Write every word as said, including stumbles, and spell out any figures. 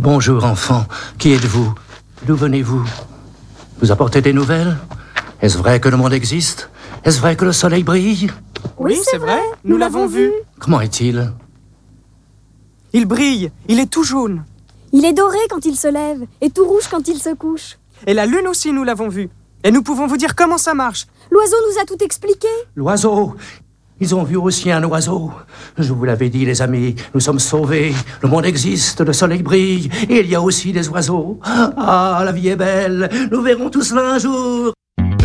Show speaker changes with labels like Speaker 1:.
Speaker 1: Bonjour, enfant. Qui êtes-vous? D'où venez-vous? Vous apportez des nouvelles? Est-ce vrai que le monde existe? Est-ce vrai que le soleil brille?
Speaker 2: Oui, c'est vrai, nous l'avons vu.
Speaker 1: Comment est-il?
Speaker 3: Il brille, il est tout jaune.
Speaker 2: Il est doré quand il se lève et tout rouge quand il se couche.
Speaker 3: Et la lune aussi, nous l'avons vu. Et nous pouvons vous dire comment ça marche.
Speaker 2: L'oiseau nous a tout expliqué.
Speaker 1: L'oiseau! Ils ont vu aussi un oiseau. Je vous l'avais dit, les amis, nous sommes sauvés. Le monde existe, le soleil brille, et il y a aussi des oiseaux. Ah, la vie est belle. Nous verrons tout cela un jour.